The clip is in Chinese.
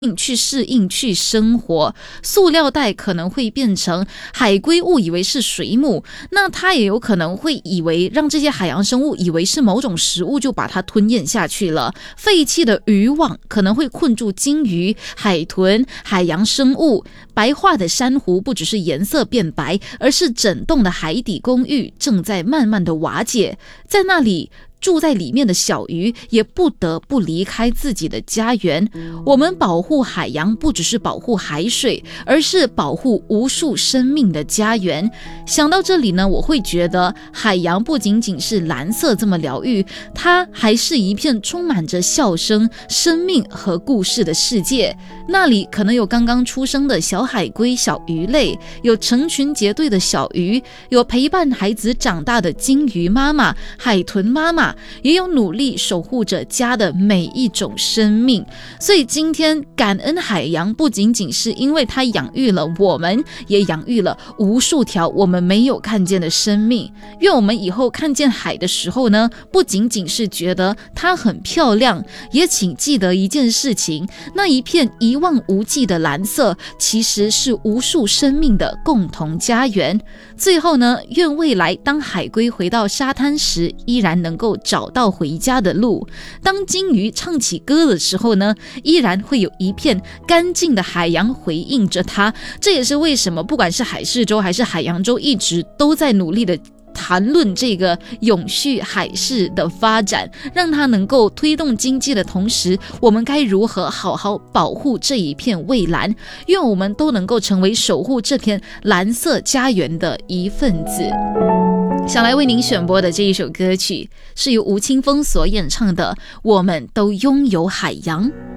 去适应去生活，塑料袋可能会变成海龟误以为是水母，那它也有可能会以为让这些海洋生物以为是某种食物，就把它吞咽下去了。废弃的渔网可能会困住鲸鱼、海豚、海洋生物。白化的珊瑚不只是颜色变白，而是整栋的海底公寓正在慢慢的瓦解，在那里住在里面的小鱼也不得不离开自己的家园。我们保护海洋不只是保护海水，而是保护无数生命的家园。想到这里呢，我会觉得海洋不仅仅是蓝色这么疗愈，它还是一片充满着笑声、生命和故事的世界。那里可能有刚刚出生的小海龟、小鱼类，有成群结队的小鱼，有陪伴孩子长大的鲸鱼妈妈、海豚妈妈，也有努力守护着家的每一种生命。所以今天感恩海洋，不仅仅是因为它养育了我们，也养育了无数条我们没有看见的生命。愿我们以后看见海的时候呢，不仅仅是觉得它很漂亮，也请记得一件事情，那一片一望无际的蓝色其实是无数生命的共同家园。最后呢，愿未来当海龟回到沙滩时，依然能够找到回家的路。当鲸鱼唱起歌的时候呢，依然会有一片干净的海洋回应着它。这也是为什么不管是海事周还是海洋周，一直都在努力的谈论这个永续海事的发展，让它能够推动经济的同时，我们该如何好好保护这一片蔚蓝？愿我们都能够成为守护这片蓝色家园的一份子。想来为您选播的这一首歌曲是由吴青峰所演唱的《我们都拥有海洋》。